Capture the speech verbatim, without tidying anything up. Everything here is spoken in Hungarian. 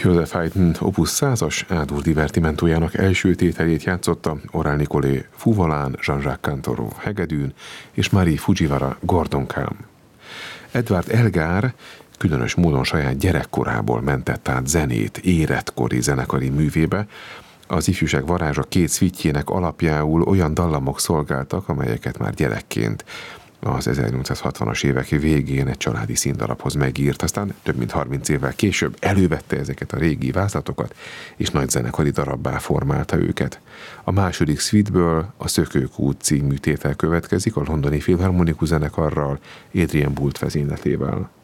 Joseph Haydn Opus százas A-dur divertimentójának első tételét játszotta Aurel Nicolé fuvolán, Jean-Jacques Cantoro hegedűn és Marie Fujiwara gordonkán. Edward Elgar különös módon saját gyerekkorából mentett át zenét érettkori zenekari művébe. Az ifjúság varázsa két szvitjének alapjául olyan dallamok szolgáltak, amelyeket már gyerekként az ezernyolcszázhatvanas évek végén egy családi színdarabhoz megírt, aztán több mint harminc évvel később elővette ezeket a régi vázlatokat, és nagy zenekari darabbá formálta őket. A második szvitből a Szökőkút című tétel következik a londoni filharmonikus zenekarral, Adrian Boult vezényletével.